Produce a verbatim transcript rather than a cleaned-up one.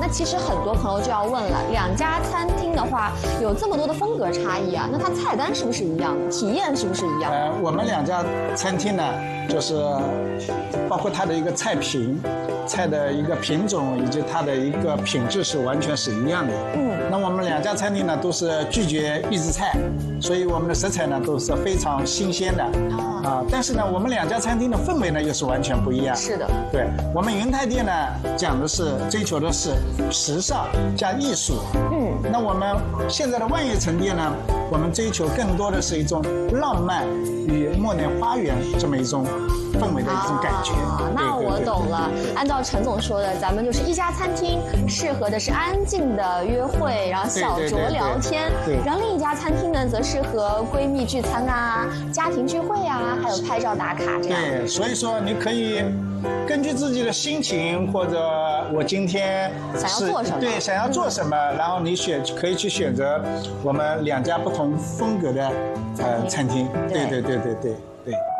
其实很多朋友就要问了，两家餐厅的话有这么多的风格差异啊，那它菜单是不是一样的？体验是不是一样的？ 呃，我们两家餐厅呢，就是包括它的一个菜品、菜的一个品种以及它的一个品质是完全是一样的。嗯，那我们两家餐厅呢都是拒绝预制菜，所以我们的食材呢都是非常新鲜的。啊，啊但是呢，我们两家餐厅的氛围呢又是完全不一样。 是的， 对我们云泰店呢讲的是追求的是时尚加艺术。嗯，那我们现在的万悦城店呢，我们追求更多的是一种浪漫与莫念花园这么一种氛围的一种感觉。 啊，那我懂了。按照陈总说的，咱们就是一家餐厅，适合的是安静的约会，然后小酌聊天； 对对对对然后另一家餐厅呢，则适合闺蜜聚餐啊、家庭聚会啊，还有拍照打卡这样。 对，所以说你可以根据自己的心情，或者我今天想要做什么， 对，想要做什么，嗯、然后你选可以去选择我们两家不同风格的呃餐厅。对对对对对对。